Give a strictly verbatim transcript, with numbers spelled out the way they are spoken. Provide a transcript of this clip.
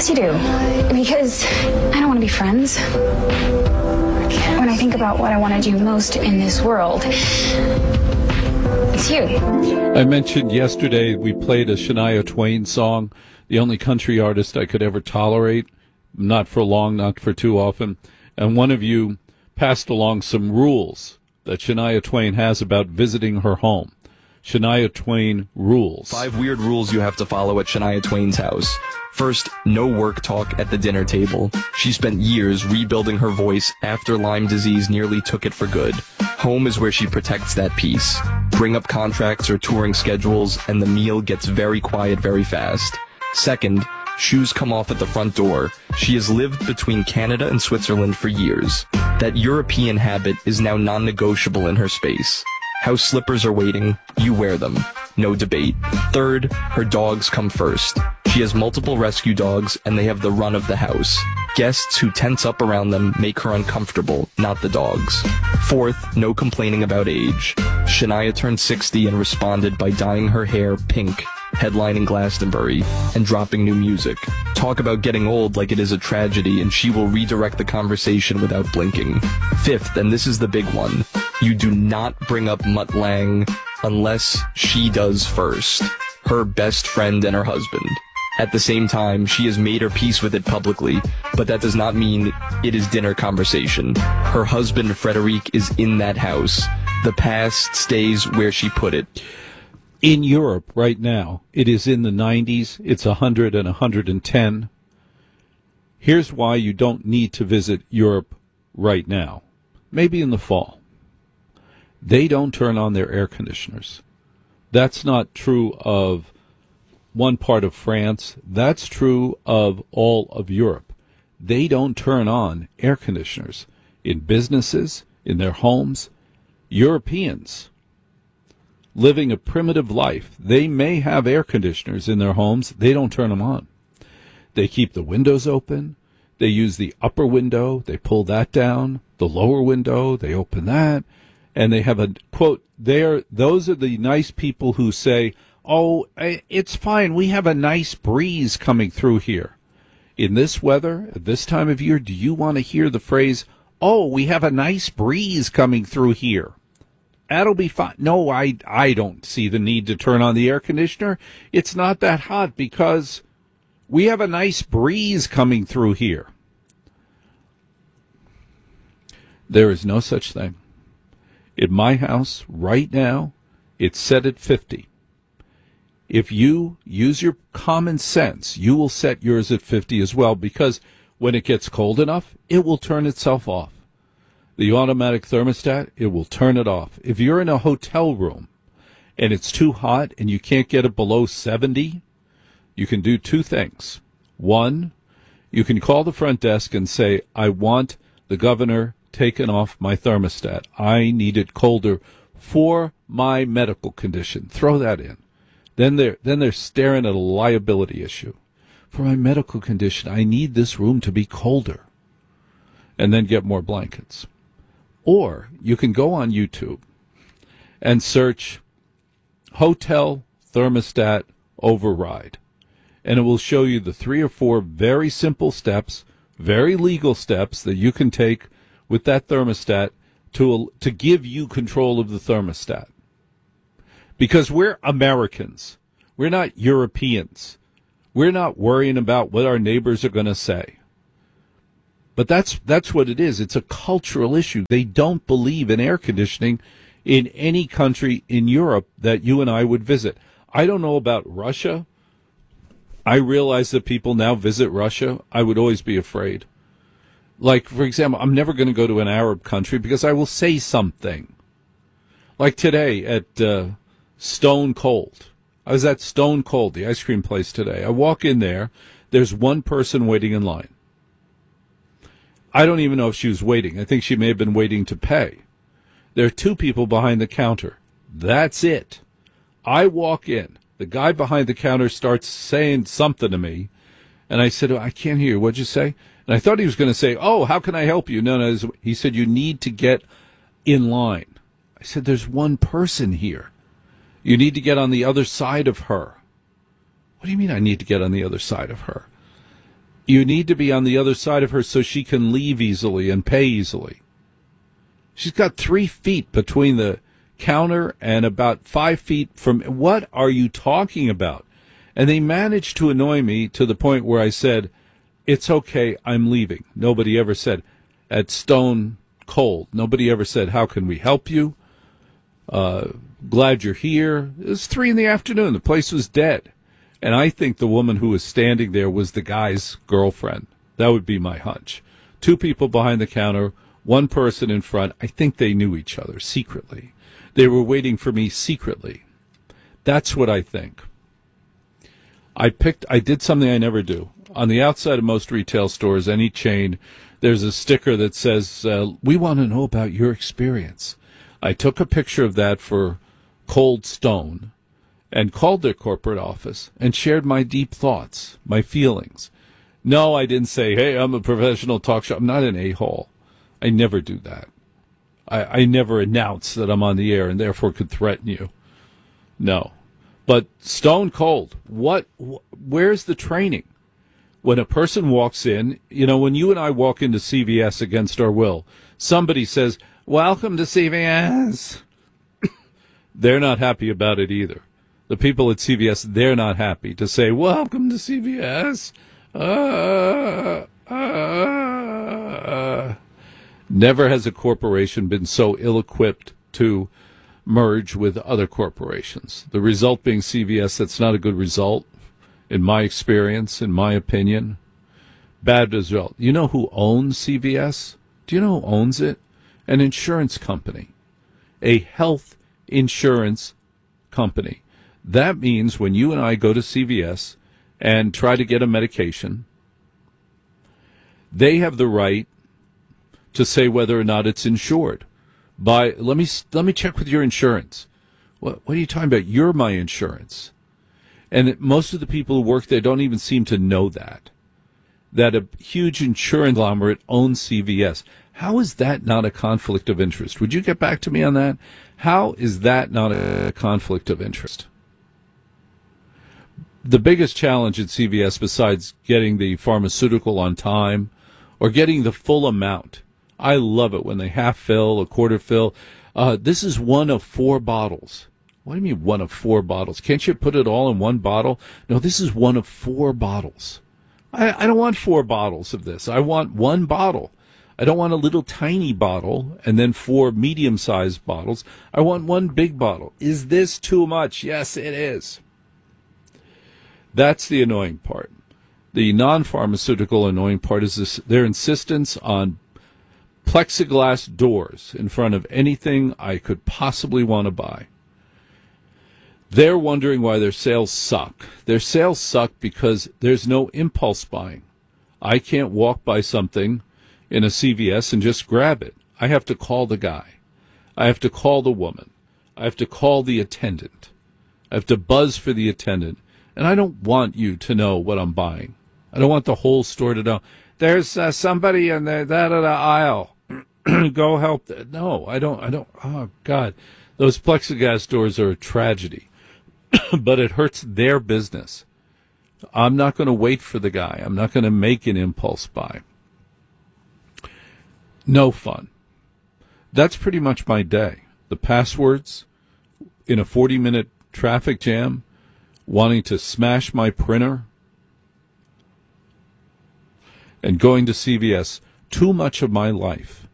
course you do. Because I don't want to be friends. When I think about what I want to do most in this world, it's you. I mentioned yesterday we played a Shania Twain song, the only country artist I could ever tolerate, not for long, not for too often. And one of you passed along some rules that Shania Twain has about visiting her home. Shania Twain rules. Five weird rules you have to follow at Shania Twain's house. First, no work talk at the dinner table. She spent years rebuilding her voice after Lyme disease nearly took it for good. Home is where she protects that peace. Bring up contracts or touring schedules, and the meal gets very quiet very fast. Second, shoes come off at the front door. She has lived between Canada and Switzerland for years. That European habit is now non-negotiable in her space. House slippers are waiting. You wear them. No debate. Third, her dogs come first. She has multiple rescue dogs, and they have the run of the house. Guests who tense up around them make her uncomfortable, not the dogs. Fourth, no complaining about age. Shania turned sixty and responded by dyeing her hair pink, headlining Glastonbury, and dropping new music. Talk about getting old like it is a tragedy, and she will redirect the conversation without blinking. Fifth, and this is the big one, you do not bring up Mutt Lange unless she does first. Her best friend and her husband. At the same time, she has made her peace with it publicly, but that does not mean it is dinner conversation. Her husband, Frederic, is in that house. The past stays where she put it. In Europe right now, it is in the nineties. It's one hundred and one hundred ten. Here's why you don't need to visit Europe right now. Maybe in the fall. They don't turn on their air conditioners. That's not true of one part of France. That's true of all of Europe. They don't turn on air conditioners in businesses, in their homes. Europeans living a primitive life, they may have air conditioners in their homes. They don't turn them on. They keep the windows open. They use the upper window. They pull that down. The lower window, they open that. And they have a, quote, they're, those are the nice people who say, oh, it's fine. We have a nice breeze coming through here. In this weather, at this time of year, do you want to hear the phrase, oh, we have a nice breeze coming through here? That'll be fine. No, I, I don't see the need to turn on the air conditioner. It's not that hot because we have a nice breeze coming through here. There is no such thing. In my house, right now, it's set at fifty. If you use your common sense, you will set yours at fifty as well, because when it gets cold enough, it will turn itself off. The automatic thermostat, it will turn it off. If you're in a hotel room and it's too hot and you can't get it below seventy, you can do two things. One, you can call the front desk and say, I want the governor taken off my thermostat. I need it colder for my medical condition. Throw that in. Then they're, then they're staring at a liability issue. For my medical condition, I need this room to be colder. And then get more blankets. Or you can go on YouTube and search hotel thermostat override. And it will show you the three or four very simple steps, very legal steps that you can take with that thermostat to, to give you control of the thermostat. Because we're Americans. We're not Europeans. We're not worrying about what our neighbors are going to say. But that's that's what it is. It's a cultural issue. They don't believe in air conditioning in any country in Europe that you and I would visit. I don't know about Russia. I realize that people now visit Russia. I would always be afraid. Like, for example, I'm never going to go to an Arab country because I will say something. Like today at uh, Stone Cold. I was at Stone Cold, the ice cream place today. I walk in there. There's one person waiting in line. I don't even know if she was waiting. I think she may have been waiting to pay. There are two people behind the counter. That's it. I walk in. The guy behind the counter starts saying something to me. And I said, oh, I can't hear you. What'd you say? And I thought he was going to say, oh, how can I help you? No, no. He said, you need to get in line. I said, there's one person here. You need to get on the other side of her. What do you mean I need to get on the other side of her? You need to be on the other side of her so she can leave easily and pay easily. She's got three feet between the counter and about five feet from... What are you talking about? And they managed to annoy me to the point where I said, it's okay, I'm leaving. Nobody ever said, at stone cold, nobody ever said, how can we help you? Uh, glad you're here. It was three in the afternoon. The place was dead. And I think the woman who was standing there was the guy's girlfriend. That would be my hunch. Two people behind the counter, one person in front. I think they knew each other secretly. They were waiting for me secretly. That's what I think. I picked, I did something I never do. On the outside of most retail stores, any chain, there's a sticker that says, uh, we want to know about your experience. I took a picture of that for Cold Stone and called their corporate office and shared my deep thoughts, my feelings. No, I didn't say, hey, I'm a professional talk show. I'm not an a-hole. I never do that. I, I never announce that I'm on the air and therefore could threaten you. No. But stone cold, what, wh- where's the training? When a person walks in, you know, when you and I walk into C V S against our will, somebody says, welcome to C V S. They're not happy about it either. The people at C V S, they're not happy to say, welcome to C V S. Uh, uh. Never has a corporation been so ill-equipped to merge with other corporations. The result being C V S, that's not a good result. In my experience, in my opinion, bad result. You know who owns C V S? Do you know who owns it? An insurance company, a health insurance company. That means when you and I go to C V S and try to get a medication, they have the right to say whether or not it's insured. By let me let me check with your insurance. What what are you talking about? You're my insurance. And most of the people who work there don't even seem to know that, that a huge insurance conglomerate owns C V S. How is that not a conflict of interest? Would you get back to me on that? How is that not a conflict of interest? The biggest challenge at C V S, besides getting the pharmaceutical on time or getting the full amount, I love it when they half fill, a quarter fill. Uh, this is one of four bottles. What do you mean one of four bottles? Can't you put it all in one bottle? No, this is one of four bottles. I, I don't want four bottles of this. I want one bottle. I don't want a little tiny bottle and then four medium-sized bottles. I want one big bottle. Is this too much? Yes, it is. That's the annoying part. The non-pharmaceutical annoying part is this, their insistence on plexiglass doors in front of anything I could possibly want to buy. They're wondering why their sales suck. Their sales suck because there's no impulse buying. I can't walk by something in a C V S and just grab it. I have to call the guy. I have to call the woman. I have to call the attendant. I have to buzz for the attendant. And I don't want you to know what I'm buying. I don't want the whole store to know. There's uh, somebody in the, that of the aisle. Go help. The, no, I don't. I don't. Oh, God. Those plexiglass doors are a tragedy. But it hurts their business. I'm not going to wait for the guy. I'm not going to make an impulse buy. No fun. That's pretty much my day. The passwords in a forty-minute traffic jam, wanting to smash my printer, and going to C V S. Too much of my life